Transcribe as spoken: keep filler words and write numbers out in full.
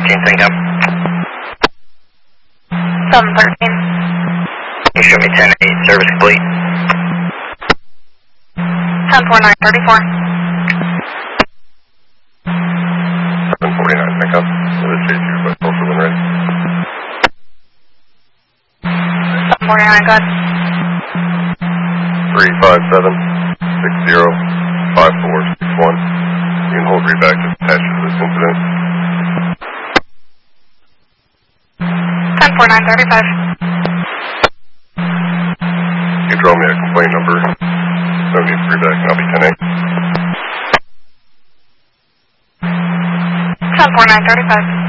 thirteen, sync up. seven thirteen. You show me ten eight, service complete. ten four nine thirty-four. seven forty-nine, sync up. Another J two, but also when ready. seven forty-nine, good. three five seven, six zero, five four six one. You can hold reback to attach to this incident. ten four nine thirty-five. You draw me a complaint number. No need for reback, and I'll be ten eight. ten four nine thirty-five.